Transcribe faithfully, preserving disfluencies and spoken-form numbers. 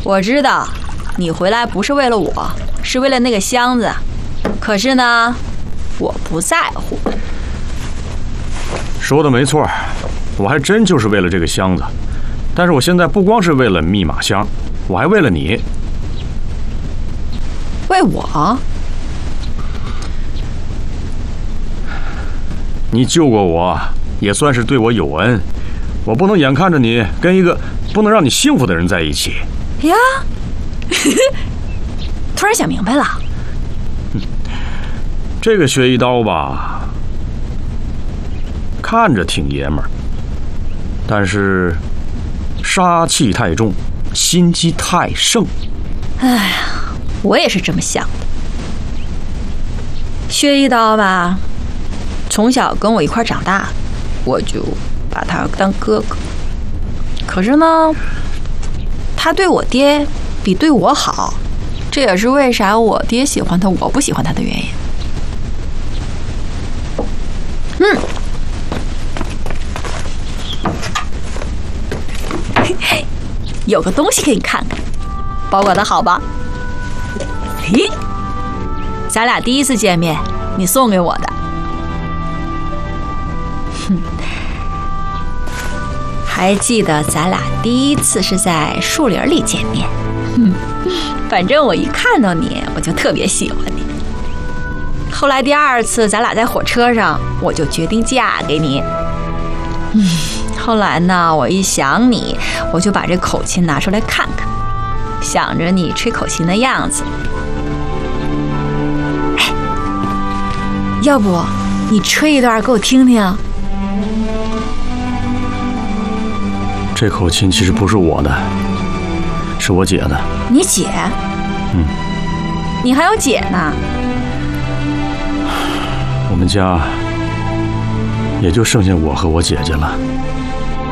我知道，你回来不是为了我，是为了那个箱子。可是呢，我不在乎。 说的没错，我还真就是为了这个箱子。但是我现在不光是为了密码箱，我还为了你。 为我？ 你救过我，也算是对我有恩。我不能眼看着你跟一个不能让你幸福的人在一起。 呀，突然想明白了。 这个薛一刀吧，看着挺爷们儿，但是杀气太重，心机太盛。 哎呀，我也是这么想的。薛一刀吧，从小跟我一块长大，我就把他当哥哥。可是呢，他对我爹比对我好，这也是为啥我爹喜欢他，我不喜欢他的原因。嗯，嘿嘿，有个东西给你看看，保管的好吧？嘿，咱俩第一次见面，你送给我的。哼，还记得咱俩第一次是在树林里见面。哼，反正我一看到你，我就特别喜欢你。后来第二次咱俩在火车上，我就决定嫁给你。嗯，后来呢，我一想你，我就把这口琴拿出来看看，想着你吹口琴的样子。哎，要不你吹一段给我听听？ 这口琴其实不是我的，是我姐的。 你姐？ 嗯。 你还有姐呢？ 我们家也就剩下我和我姐姐了。